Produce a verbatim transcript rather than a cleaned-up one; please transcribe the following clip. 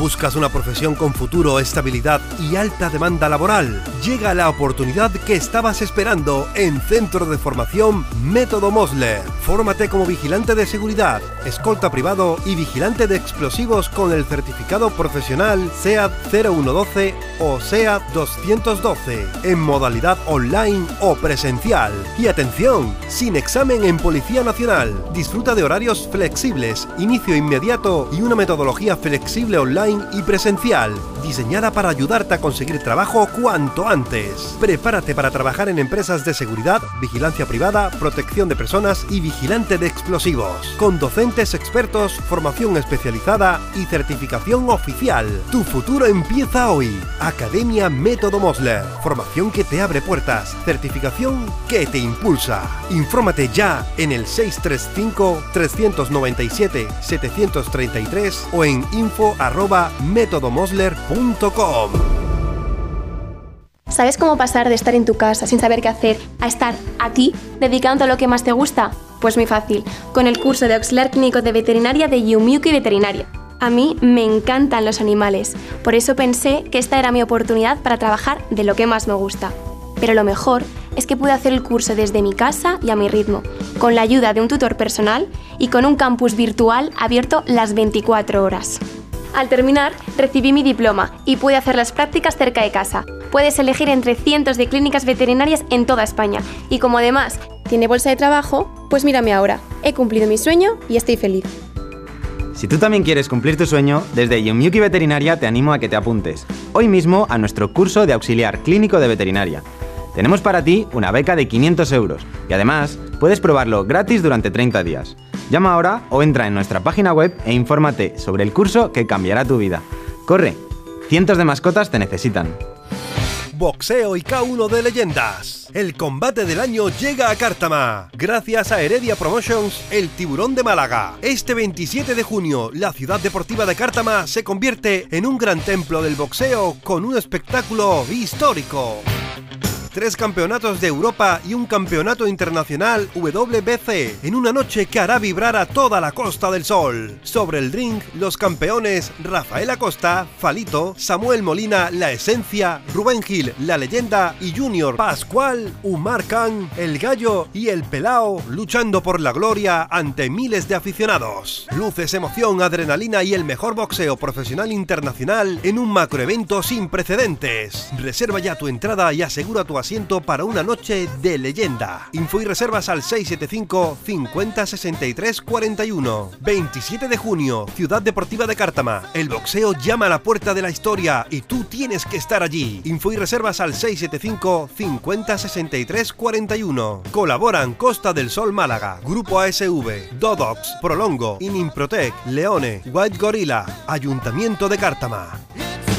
¿Buscas una profesión con futuro, estabilidad y alta demanda laboral? Llega la oportunidad que estabas esperando en Centro de Formación Método Mosler. Fórmate como vigilante de seguridad, escolta privado y vigilante de explosivos con el certificado profesional SEAD cero uno doce o SEAD doscientos doce, en modalidad online o presencial. Y atención, sin examen en Policía Nacional. Disfruta de horarios flexibles, inicio inmediato y una metodología flexible online y presencial, diseñada para ayudarte a conseguir trabajo cuanto antes. Prepárate para trabajar en empresas de seguridad, vigilancia privada, protección de personas y vigilante de explosivos, con docentes expertos, formación especializada y certificación oficial. Tu futuro empieza hoy. Academia Método Mosler. Formación que te abre puertas. Certificación que te impulsa. Infórmate ya en el seis tres cinco, tres nueve siete, siete tres tres o en info arroba métodomosler punto com. ¿Sabes cómo pasar de estar en tu casa sin saber qué hacer a estar aquí, dedicándote a lo que más te gusta? Pues muy fácil, con el curso de auxiliar clínico de veterinaria de Yumyuki Veterinaria. A mí me encantan los animales, por eso pensé que esta era mi oportunidad para trabajar de lo que más me gusta. Pero lo mejor es que pude hacer el curso desde mi casa y a mi ritmo, con la ayuda de un tutor personal y con un campus virtual abierto las veinticuatro horas. Al terminar, recibí mi diploma y pude hacer las prácticas cerca de casa. Puedes elegir entre cientos de clínicas veterinarias en toda España. Y como además tiene bolsa de trabajo, pues mírame ahora. He cumplido mi sueño y estoy feliz. Si tú también quieres cumplir tu sueño, desde Yumyuki Veterinaria te animo a que te apuntes hoy mismo a nuestro curso de auxiliar clínico de veterinaria. Tenemos para ti una beca de quinientos euros y además puedes probarlo gratis durante treinta días. Llama ahora o entra en nuestra página web e infórmate sobre el curso que cambiará tu vida. ¡Corre! Cientos de mascotas te necesitan. Boxeo y K uno de leyendas. El combate del año llega a Cártama. Gracias a Heredia Promotions, el Tiburón de Málaga. Este veintisiete de junio, la ciudad deportiva de Cártama se convierte en un gran templo del boxeo con un espectáculo histórico. Tres campeonatos de Europa y un campeonato internacional W B C en una noche que hará vibrar a toda la Costa del Sol. Sobre el ring, los campeones Rafael Acosta, Falito, Samuel Molina, La Esencia, Rubén Gil, La Leyenda y Junior Pascual, Umar Khan, El Gallo y El Pelao luchando por la gloria ante miles de aficionados. Luces, emoción, adrenalina y el mejor boxeo profesional internacional en un macroevento sin precedentes. Reserva ya tu entrada y asegura tu asiento para una noche de leyenda. Info y reservas al seis siete cinco, cincuenta, sesenta y tres, cuarenta y uno. veintisiete de junio, Ciudad Deportiva de Cártama. El boxeo llama a la puerta de la historia y tú tienes que estar allí. Info y reservas al seis siete cinco, cincuenta, sesenta y tres, cuarenta y uno. Colaboran Costa del Sol Málaga, Grupo A S V, Dodox, Prolongo, Inimprotec, Leone, White Gorilla, Ayuntamiento de Cártama.